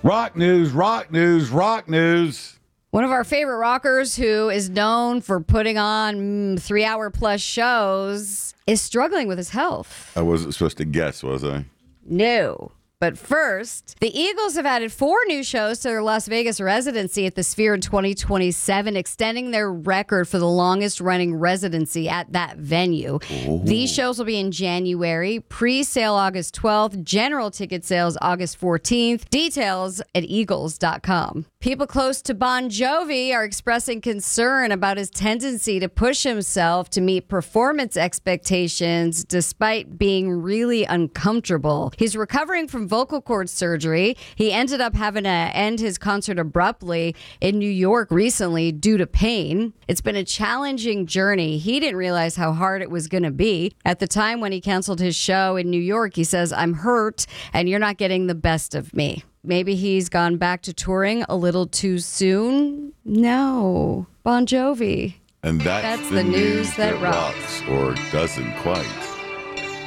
Rock news, rock news, rock news. One of our favorite rockers who is known for putting on 3-hour plus shows is struggling with his health. I wasn't supposed to guess, was I? No. But first, the Eagles have added 4 new shows to their Las Vegas residency at the Sphere in 2027, extending their record for the longest running residency at that venue. Ooh. These shows will be in January, pre-sale August 12th, general ticket sales August 14th. Details at eagles.com. People close to Bon Jovi are expressing concern about his tendency to push himself to meet performance expectations despite being really uncomfortable. He's recovering from vocal cord surgery. He ended up having to end his concert abruptly in New York recently due to pain. It's been a challenging journey. He didn't realize how hard it was going to be. At the time when he canceled his show in New York, he says, "I'm hurt and you're not getting the best of me." Maybe he's gone back to touring a little too soon? No. Bon Jovi. And that's the news that rocks. Or doesn't quite.